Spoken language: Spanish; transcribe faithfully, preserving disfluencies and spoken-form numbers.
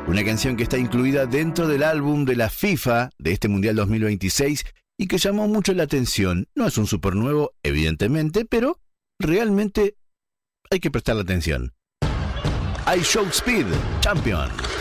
Una canción que está incluida dentro del álbum de la FIFA de este Mundial dos mil veintiséis y que llamó mucho la atención. No es un super nuevo, evidentemente, pero realmente hay que prestarle atención. I Show Speed, Champion.